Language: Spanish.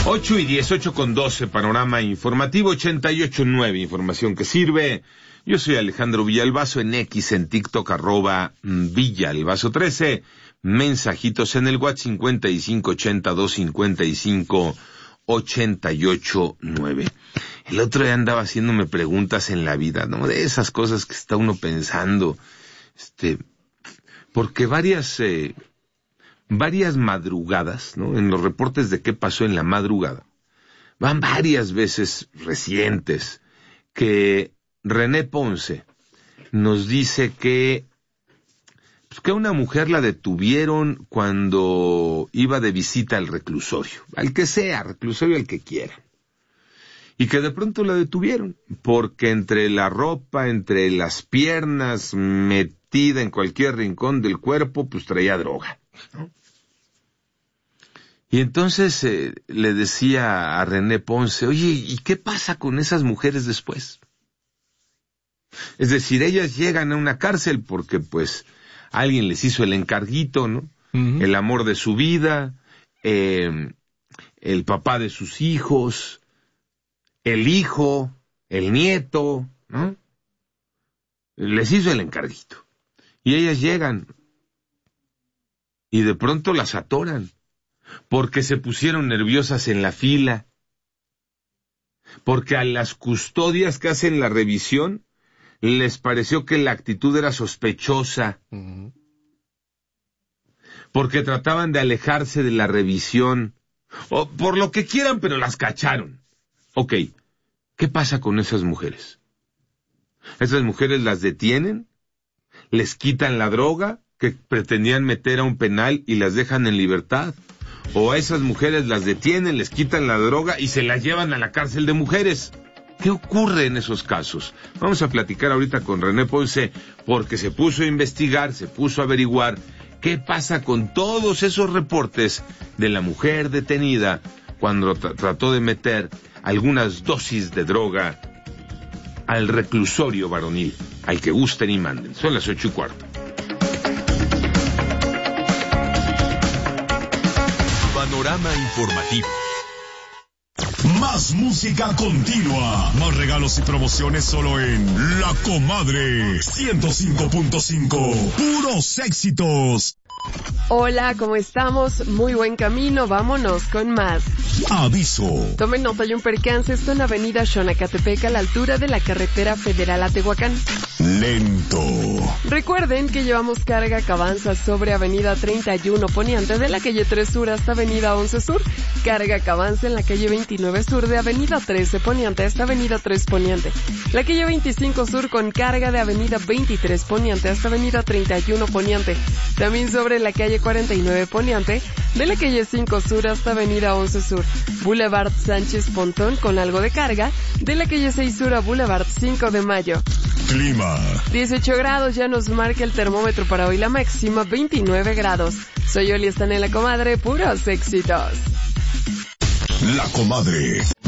8:10, 8:12, panorama informativo, 88.9, información que sirve. Yo soy Alejandro Villalbazo, en X, en TikTok, @Villalbazo13, mensajitos en el WhatsApp 5580-255-889. El otro día andaba haciéndome preguntas en la vida, ¿no? De esas cosas que está uno pensando, porque varias madrugadas, ¿no? En los reportes de qué pasó en la madrugada, van varias veces recientes que René Ponce nos dice que una mujer la detuvieron cuando iba de visita al reclusorio, al que sea, reclusorio al que quiera, y que de pronto la detuvieron porque entre la ropa, entre las piernas, metida en cualquier rincón del cuerpo, pues traía droga, ¿no? Y entonces le decía a René Ponce, oye, ¿y qué pasa con esas mujeres después? Es decir, ellas llegan a una cárcel porque pues alguien les hizo el encarguito, ¿no? Uh-huh. El amor de su vida, el papá de sus hijos, el hijo, el nieto, ¿no? Les hizo el encarguito. Y ellas llegan y de pronto las atoran porque se pusieron nerviosas en la fila, porque a las custodias que hacen la revisión les pareció que la actitud era sospechosa, uh-huh, porque trataban de alejarse de la revisión, o por lo que quieran, pero las cacharon. Ok, ¿qué pasa con esas mujeres? ¿Esas mujeres las detienen? ¿Les quitan la droga que pretendían meter a un penal y las dejan en libertad? ¿O a esas mujeres las detienen, les quitan la droga y se las llevan a la cárcel de mujeres? ¿Qué ocurre en esos casos? Vamos a platicar ahorita con René Ponce, porque se puso a investigar, se puso a averiguar qué pasa con todos esos reportes de la mujer detenida cuando trató de meter algunas dosis de droga al reclusorio varonil, al que gusten y manden. Son las 8:15. Panorama informativo. Más música continua. Más regalos y promociones solo en La Comadre 105.5. Puros éxitos. Hola, ¿cómo estamos? Muy buen camino, vámonos con más. Aviso. Tomen nota, hay un percance, esto en Avenida Xonacatepec, a la altura de la carretera federal a Tehuacán. Lento. Recuerden que llevamos carga que avanza sobre Avenida 31 Poniente de la calle 3 Sur hasta Avenida 11 Sur. Carga que avanza en la calle 29 Sur de Avenida 13 Poniente hasta Avenida 3 Poniente. La calle 25 Sur con carga de Avenida 23 Poniente hasta Avenida 31 Poniente. También sobre la calle 49 Poniente de la calle 5 Sur hasta Avenida 11 Sur. Boulevard Sánchez Pontón con algo de carga de la calle 6 Sur a Boulevard 5 de Mayo. Clima. 18 grados ya nos marca el termómetro para hoy, la máxima 29 grados. Soy Oli, están en La Comadre, puros éxitos. La Comadre.